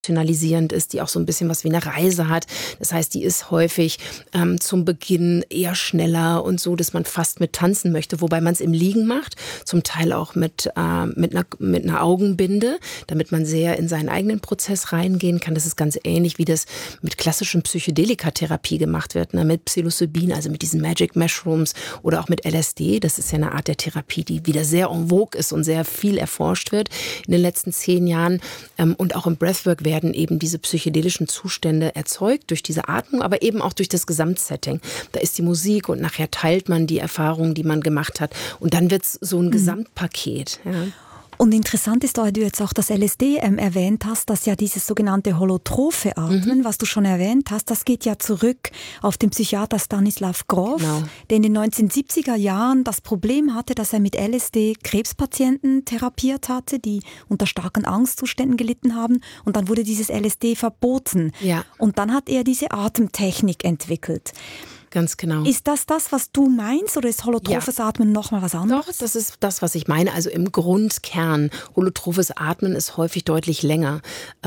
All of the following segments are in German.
emotionalisierend ist, die auch so ein bisschen was wie eine Reise hat. Das heißt, die ist häufig zum Beginn eher schneller und so, dass man fast mit tanzen möchte, wobei man es im Liegen macht, zum Teil auch mit einer Augenbinde, damit man sehr in seinen eigenen Prozess reingehen kann. Das ist ganz ähnlich, wie das mit klassischen Psychedelikatherapie gemacht wird, ne? Mit Psilocybin, also mit diesen Magic Mushrooms oder auch mit LSD. Das ist ja eine Art der Therapie, die wieder sehr en vogue ist und sehr viel erforscht wird in den letzten 10 Jahren. Und auch im Breathwork werden eben diese psychedelischen Zustände erzeugt durch diese Atmung, aber eben auch durch das Gesamtsetting. Da ist die Musik und nachher teilt man die Erfahrungen, die man gemacht hat. Und dann wird es so ein Gesamtpaket. Ja. Und interessant ist, da du jetzt auch das LSD erwähnt hast, dass ja dieses sogenannte holotrophe Atmen, was du schon erwähnt hast, das geht ja zurück auf den Psychiater Stanislav Grof, der in den 1970er Jahren das Problem hatte, dass er mit LSD Krebspatienten therapiert hatte, die unter starken Angstzuständen gelitten haben. Und dann wurde dieses LSD verboten. Ja. Und dann hat er diese Atemtechnik entwickelt. Ganz genau. Ist das, was du meinst, oder ist holotrophes Atmen nochmal was anderes? Doch, das ist das, was ich meine. Also im Grundkern, holotrophes Atmen ist häufig deutlich länger.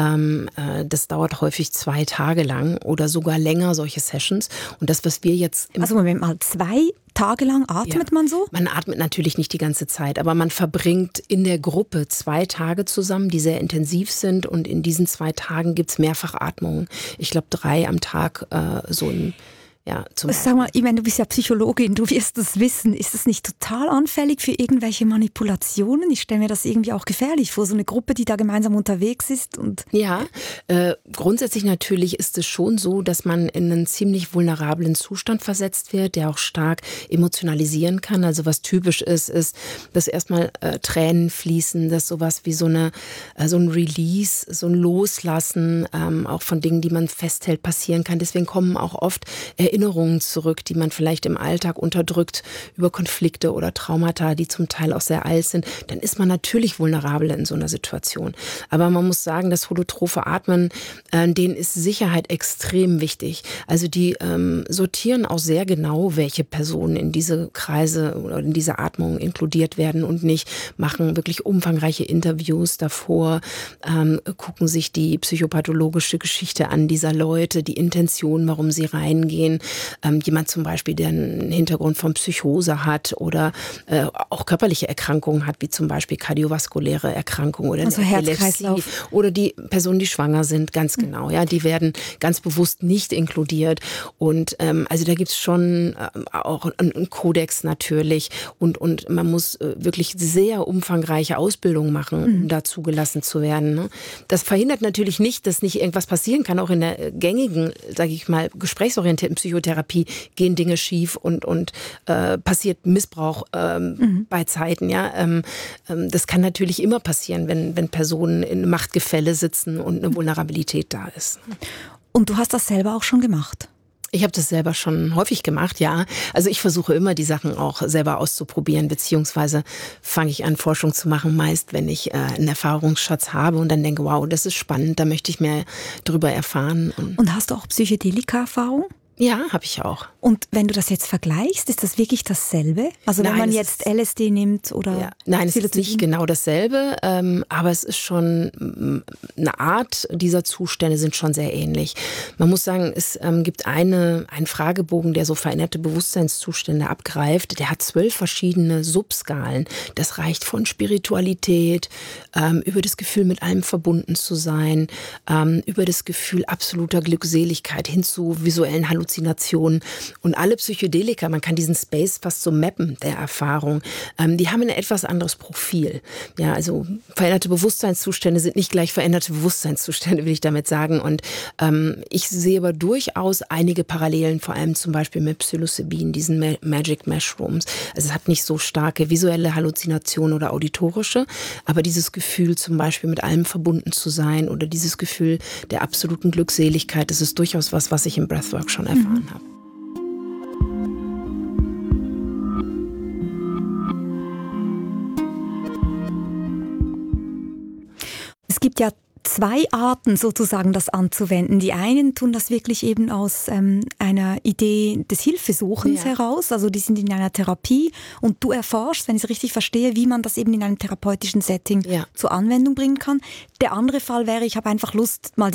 Das dauert häufig 2 Tage lang oder sogar länger, solche Sessions. Und das, was wir jetzt... Also Moment mal, 2 Tage lang atmet man so? Man atmet natürlich nicht die ganze Zeit, aber man verbringt in der Gruppe 2 Tage zusammen, die sehr intensiv sind. Und in diesen 2 Tagen gibt es Mehrfachatmungen. Ich glaube 3 am Tag, so ein... Ja, sag mal, ich meine, du bist ja Psychologin, du wirst das wissen. Ist das nicht total anfällig für irgendwelche Manipulationen? Ich stelle mir das irgendwie auch gefährlich vor, so eine Gruppe, die da gemeinsam unterwegs ist. Ja, grundsätzlich natürlich ist es schon so, dass man in einen ziemlich vulnerablen Zustand versetzt wird, der auch stark emotionalisieren kann. Also was typisch ist, dass erstmal Tränen fließen, dass sowas wie so ein Release, so ein Loslassen auch von Dingen, die man festhält, passieren kann. Deswegen kommen auch oft Erinnerungen zurück, die man vielleicht im Alltag unterdrückt über Konflikte oder Traumata, die zum Teil auch sehr alt sind. Dann ist man natürlich vulnerabel in so einer Situation. Aber man muss sagen, das holotrophe Atmen, denen ist Sicherheit extrem wichtig. Also die sortieren auch sehr genau, welche Personen in diese Kreise oder in diese Atmung inkludiert werden und nicht, machen wirklich umfangreiche Interviews davor, gucken sich die psychopathologische Geschichte an dieser Leute, die Intention, warum sie reingehen. Jemand zum Beispiel, der einen Hintergrund von Psychose hat oder auch körperliche Erkrankungen hat, wie zum Beispiel kardiovaskuläre Erkrankungen oder also Herz-Kreislauf. Oder die Personen, die schwanger sind, ganz genau. Ja, die werden ganz bewusst nicht inkludiert. Und also da gibt es schon auch einen Kodex natürlich. Und man muss wirklich sehr umfangreiche Ausbildung machen, um da zugelassen zu werden. Ne? Das verhindert natürlich nicht, dass nicht irgendwas passieren kann. Auch in der gängigen, sage ich mal, gesprächsorientierten Psychotherapie gehen Dinge schief und passiert Missbrauch bei Zeiten. Ja? Das kann natürlich immer passieren, wenn Personen in Machtgefälle sitzen und eine Vulnerabilität da ist. Und du hast das selber auch schon gemacht? Ich habe das selber schon häufig gemacht, ja. Also ich versuche immer, die Sachen auch selber auszuprobieren, beziehungsweise fange ich an, Forschung zu machen, meist wenn ich einen Erfahrungsschatz habe und dann denke, wow, das ist spannend, da möchte ich mehr drüber erfahren. Und hast du auch Psychedelika-Erfahrung? Ja, habe ich auch. Und wenn du das jetzt vergleichst, ist das wirklich dasselbe? Also wenn man jetzt LSD nimmt oder... Ja, nein, es ist nicht genau dasselbe, aber es ist schon eine Art dieser Zustände sind schon sehr ähnlich. Man muss sagen, es gibt einen Fragebogen, der so veränderte Bewusstseinszustände abgreift. Der hat 12 verschiedene Subskalen. Das reicht von Spiritualität, über das Gefühl, mit allem verbunden zu sein, über das Gefühl absoluter Glückseligkeit hin zu visuellen Halluzinationen. Und alle Psychedelika, man kann diesen Space fast so mappen, der Erfahrung, die haben ein etwas anderes Profil. Ja, also veränderte Bewusstseinszustände sind nicht gleich veränderte Bewusstseinszustände, will ich damit sagen. Und ich sehe aber durchaus einige Parallelen, vor allem zum Beispiel mit Psilocybin, diesen Magic Mushrooms. Also es hat nicht so starke visuelle Halluzinationen oder auditorische, aber dieses Gefühl zum Beispiel mit allem verbunden zu sein oder dieses Gefühl der absoluten Glückseligkeit, das ist durchaus was ich im Breathwork schon erfahren habe. Es gibt ja 2 Arten sozusagen, das anzuwenden. Die einen tun das wirklich eben aus einer Idee des Hilfesuchens heraus, also die sind in einer Therapie und du erforschst, wenn ich es richtig verstehe, wie man das eben in einem therapeutischen Setting zur Anwendung bringen kann. Der andere Fall wäre, ich habe einfach Lust, mal